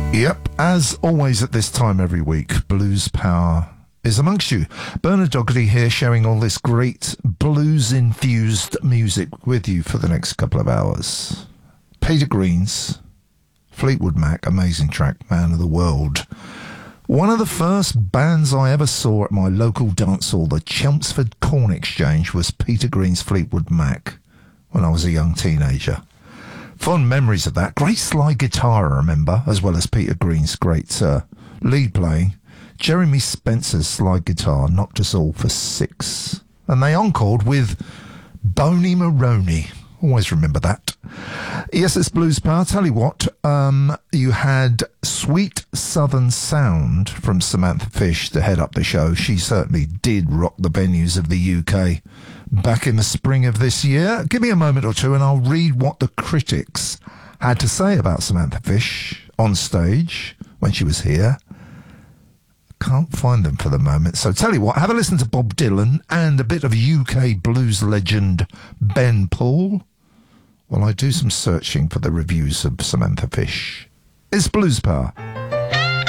Yep, as always at this time every week, Blues Power is amongst you. Bernard Dougherty here, sharing all this great blues-infused music with you for the next couple of hours. Peter Green's Fleetwood Mac, amazing track, Man of the World. One of the first bands I ever saw at my local dance hall, the Chelmsford Corn Exchange, was Peter Green's Fleetwood Mac when I was a young teenager. Fond memories of that. Great slide guitar, I remember, as well as Peter Green's great lead playing. Jeremy Spencer's slide guitar knocked us all for 6. And they encored with Boney Maroney. Always remember that. Yes, it's Blues Power. Tell you what, you had Sweet Southern Sound from Samantha Fish to head up the show. She certainly did rock the venues of the UK back in the spring of this year. Give me a moment or two and I'll read what the critics had to say about Samantha Fish on stage when she was here. Can't find them for the moment. So tell you what, have a listen to Bob Dylan and a bit of UK blues legend Ben Paul while I do some searching for the reviews of Samantha Fish. It's Blues Power.